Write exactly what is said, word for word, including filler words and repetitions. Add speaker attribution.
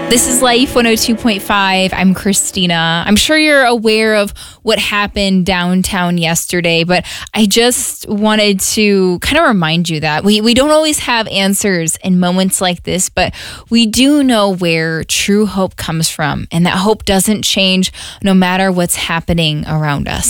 Speaker 1: This is Life one oh two point five. I'm Christina. I'm sure you're aware of what happened downtown yesterday, but I just wanted to kind of remind you that we, we don't always have answers in moments like this, but we do know where true hope comes from, and that hope doesn't change no matter what's happening around us.